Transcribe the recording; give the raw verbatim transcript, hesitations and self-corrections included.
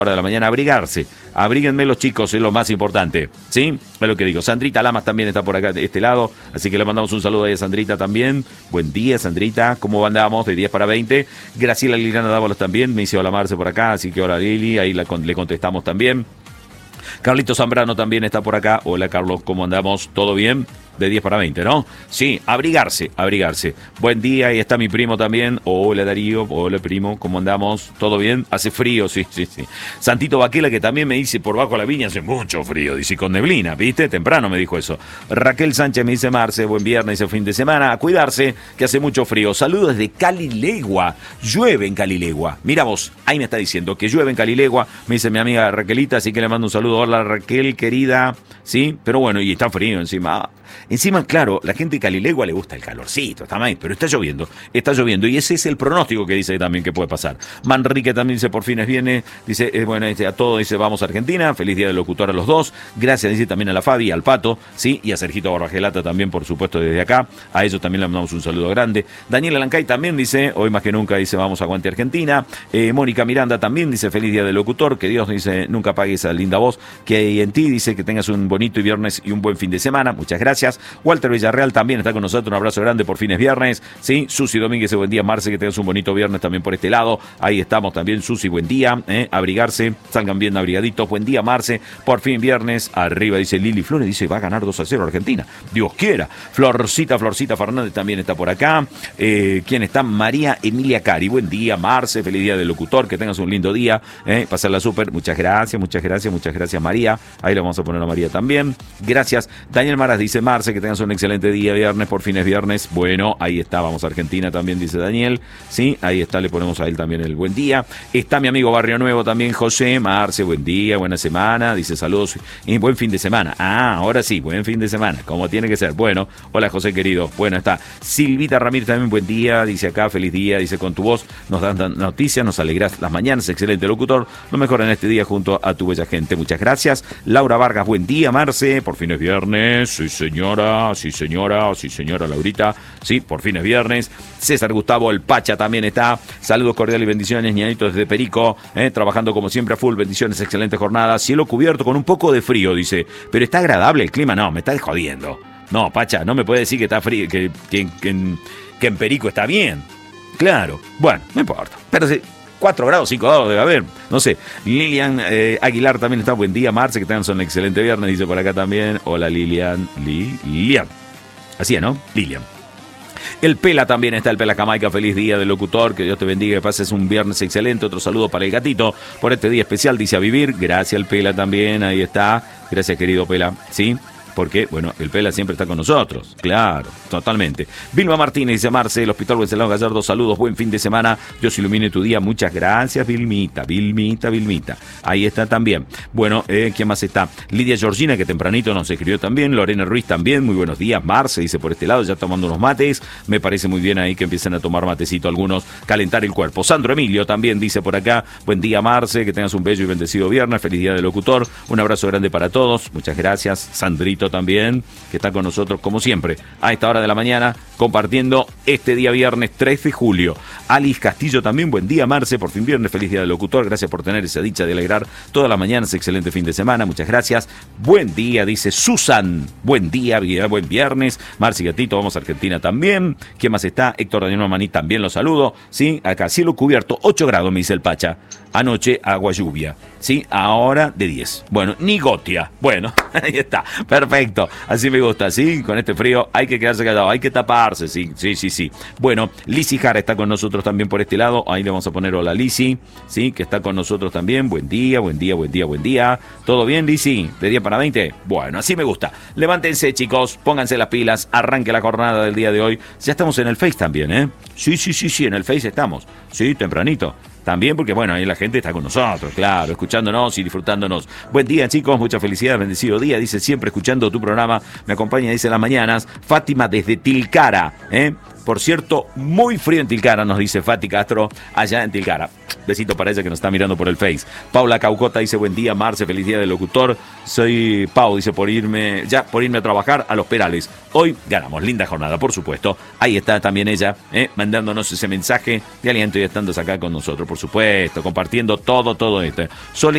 hora de la mañana, abrigarse. Abríguenme los chicos, es lo más importante. ¿Sí? Es lo que digo. Sandrita Lamas también está por acá de este lado, así que le mandamos un saludo ahí a Sandrita también. Buen día, Sandrita. ¿Cómo andamos? De diez para veinte. Graciela Liliana Dávalos también, me hizo hola Marce por acá, así que hola Lili, ahí la, le contestamos también. Carlito Zambrano también está por acá. Hola Carlos, ¿cómo andamos? ¿Todo bien? De diez para veinte, ¿no? Sí, abrigarse, abrigarse. Buen día, ahí está mi primo también. Hola Darío, hola primo, ¿cómo andamos? ¿Todo bien? Hace frío, sí, sí, sí. Santito Vaquela, que también me dice, por bajo la viña hace mucho frío, dice, con neblina, ¿viste? Temprano me dijo eso. Raquel Sánchez me dice, Marce, buen viernes, dice, fin de semana, a cuidarse, que hace mucho frío. Saludos desde Calilegua, llueve en Calilegua. Mira vos, ahí me está diciendo que llueve en Calilegua, me dice mi amiga Raquelita, así que le mando un saludo. Hola Raquel, querida, ¿sí? Pero bueno, y está frío encima. Encima, claro, la gente de Calilegua le gusta el calorcito, está mal, pero está lloviendo, está lloviendo, y ese es el pronóstico que dice también que puede pasar. Manrique también dice, por fin es viernes, dice, eh, bueno, este, a todo dice, vamos a Argentina, feliz día del locutor a los dos, gracias, dice también a la Fabi, al Pato, sí, y a Sergito Barbagelata también, por supuesto, desde acá, a ellos también le mandamos un saludo grande. Daniela Lancay también dice, hoy más que nunca, dice, vamos a aguante Argentina. eh, Mónica Miranda también dice, feliz día del locutor, que Dios, dice, nunca apague esa linda voz que hay en ti, dice, que tengas un bonito y viernes y un buen fin de semana, muchas gracias. Walter Villarreal también está con nosotros, un abrazo grande por fines viernes, ¿sí? Susi Domínguez, buen día, Marce, que tengas un bonito viernes también por este lado, ahí estamos también, Susi, buen día, ¿eh? Abrigarse, salgan bien abrigaditos, buen día, Marce, por fin viernes, arriba, dice Lili Flores, dice, va a ganar dos a cero Argentina, Dios quiera. Florcita, Florcita Fernández también está por acá, eh, ¿quién está? María Emilia Cari, buen día, Marce, feliz día del locutor, que tengas un lindo día, ¿eh? Pasarla súper, muchas gracias, muchas gracias, muchas gracias María, ahí le vamos a poner a María también, gracias. Daniel Maras dice, Marce, que tengas un excelente día, viernes, por fines viernes. Bueno, ahí está, vamos a Argentina también, dice Daniel. Sí, ahí está, le ponemos a él también el buen día. Está mi amigo Barrio Nuevo también, José. Marce, buen día, buena semana. Dice saludos y buen fin de semana. Ah, ahora sí, buen fin de semana, como tiene que ser. Bueno, hola José querido. Bueno, está Silvita Ramírez también, buen día. Dice acá, feliz día. Dice, con tu voz nos dan noticias, nos alegras las mañanas. Excelente locutor. Lo mejor en este día junto a tu bella gente. Muchas gracias. Laura Vargas, buen día, Marce. Por fin es viernes. Sí, señora. Sí, señora. Sí, señora Laurita. Sí, por fin es viernes. César Gustavo, el Pacha también está. Saludos cordiales y bendiciones, ñanitos desde Perico. Eh, trabajando como siempre a full. Bendiciones, excelente jornada. Cielo cubierto con un poco de frío, dice. Pero está agradable el clima. No, me está jodiendo. No, Pacha, no me puede decir que está frío, que, que, que, en, que en Perico está bien. Claro. Bueno, no importa. Pero sí. cuatro grados, cinco grados debe haber, no sé. Lilian eh, Aguilar también está, buen día, Marce, que tengan un excelente viernes, dice por acá también. Hola Lilian, Lilian. Así es, ¿no? Lilian. El Pela también está, el Pela Jamaica, feliz día del locutor, que Dios te bendiga, que pases un viernes excelente. Otro saludo para el gatito por este día especial, dice a vivir. Gracias el Pela también, ahí está. Gracias querido Pela, ¿sí? Porque, bueno, el Pela siempre está con nosotros. Claro, totalmente. Vilma Martínez dice, Marce, el Hospital Wenceslao Gallardo, saludos, buen fin de semana. Dios ilumine tu día. Muchas gracias, Vilmita, Vilmita, Vilmita. Ahí está también. Bueno, eh, ¿quién más está? Lidia Georgina, que tempranito nos escribió también. Lorena Ruiz también. Muy buenos días, Marce, dice por este lado, ya tomando unos mates. Me parece muy bien ahí que empiecen a tomar matecito algunos, calentar el cuerpo. Sandro Emilio también dice por acá, buen día, Marce, que tengas un bello y bendecido viernes. Feliz día del locutor. Un abrazo grande para todos. Muchas gracias, Sandrito también, que está con nosotros como siempre a esta hora de la mañana compartiendo este día viernes tres de julio. Alice Castillo también, buen día Marce, por fin viernes, feliz día del locutor, gracias por tener esa dicha de alegrar todas las mañanas, excelente fin de semana, muchas gracias. Buen día, dice Susan, buen día, buen viernes, Marce y Gatito, vamos a Argentina también. ¿Quién más está? Héctor Daniel Maní también lo saludo, sí, acá cielo cubierto, ocho grados me dice el Pacha, anoche agua lluvia, sí, ahora de diez. Bueno, ni gotia, bueno, ahí está, perfecto, así me gusta, sí, con este frío hay que quedarse callado, hay que taparse, sí, sí, sí, sí. Bueno, Lizzy Jara está con nosotros también por este lado, ahí le vamos a poner hola Lizzy, sí, que está con nosotros también, buen día, buen día, buen día, buen día, ¿todo bien Lizzy? ¿De diez para veinte? Bueno, así me gusta, levántense chicos, pónganse las pilas, arranque la jornada del día de hoy, ya estamos en el Face también, ¿eh? Sí, sí, sí, sí, en el Face estamos, sí, tempranito. También porque, bueno, ahí la gente está con nosotros, claro, escuchándonos y disfrutándonos. Buen día, chicos, mucha felicidad, bendecido día. Dice, siempre escuchando tu programa, me acompaña, dice, las mañanas. Fátima desde Tilcara, ¿eh? Por cierto, muy frío en Tilcara, nos dice Fati Castro, allá en Tilcara. Besito para ella que nos está mirando por el Face. Paula Caucota dice, buen día, Marce, feliz día del locutor. Soy Pau, dice, por irme, ya, por irme a trabajar a Los Perales. Hoy ganamos, linda jornada, por supuesto. Ahí está también ella, ¿eh? mandándonos ese mensaje de aliento y estando acá con nosotros, por supuesto, compartiendo todo, todo esto. Sole